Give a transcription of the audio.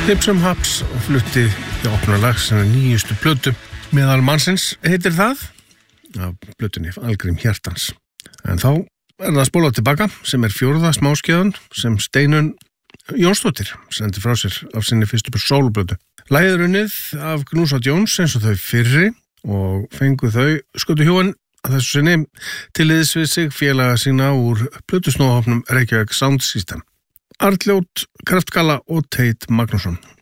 Hipsum Haps og flutti í opnarlag sem nýjustu plötu. Meðal mannsins heitir það af plötunni Algrím hjartans. En þá það að spóla tilbaka sem fjórða smáskeiðan sem Steinunn Jónsdóttir sendi frá sér af sinni fyrstu sóloplötu. Lagið er unnið af Gnús og Jones eins og þau fyrri og fengu þau skötu hjúan að þessu sinni til liðs við sig félaga sína úr plötusnóðhópnum Reykjavík Sound System. Arnljót Kraftgala og Teit Magnússon.